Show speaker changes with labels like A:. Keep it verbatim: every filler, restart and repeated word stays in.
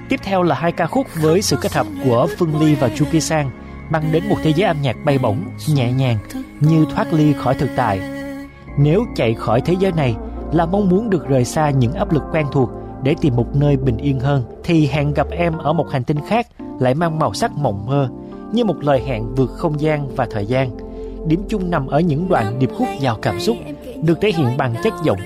A: Tiếp theo là hai ca khúc với sự kết hợp của Phương Ly và Chu Kỳ Sang, mang đến một thế giới âm nhạc bay bổng, nhẹ nhàng, như thoát ly khỏi thực tại. Nếu chạy khỏi thế giới này là mong muốn được rời xa những áp lực quen thuộc để tìm một nơi bình yên hơn, thì Hẹn Gặp Em ở Một Hành Tinh Khác lại mang màu sắc mộng mơ, như một lời hẹn vượt không gian và thời gian. Điểm chung nằm ở những đoạn điệp khúc giàu cảm xúc, được thể hiện bằng chất giọng